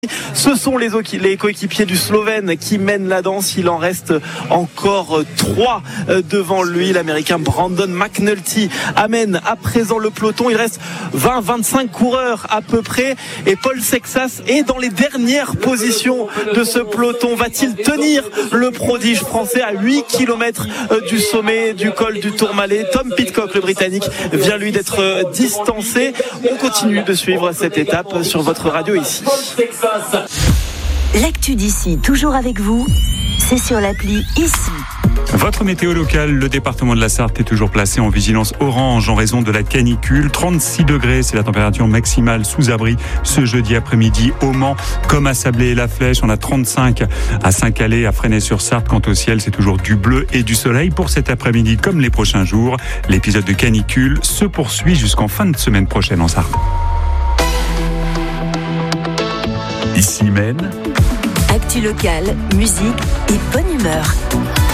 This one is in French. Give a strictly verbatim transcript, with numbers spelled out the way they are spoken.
Ce sont les, les coéquipiers du Slovène qui mènent la danse. Il en reste encore trois devant lui. L'Américain Brandon McNulty amène à présent le peloton. Il reste vingt à vingt-cinq coureurs à peu près. Et Paul Sexas est dans les dernières positions de ce peloton. Va-t-il tenir le prodige français à huit kilomètres du sommet du col du Tourmalet? Tom Pidcock, le Britannique, vient lui d'être distancé. On continue de suivre cette étape sur votre radio ici. L'actu d'ici, toujours avec vous, c'est sur l'appli Ici. Votre météo locale, le département de la Sarthe est toujours placé en vigilance orange en raison de la canicule. trente-six degrés, c'est la température maximale sous abri ce jeudi après-midi au Mans, comme à Sablé et la Flèche. On a trente-cinq à Saint-Calais, à Fresnay-sur-Sarthe. Quant au ciel, c'est toujours du bleu et du soleil pour cet après-midi comme les prochains jours. L'épisode de canicule se poursuit jusqu'en fin de semaine prochaine en Sarthe. Ici mène Actu locale, musique et bonne humeur.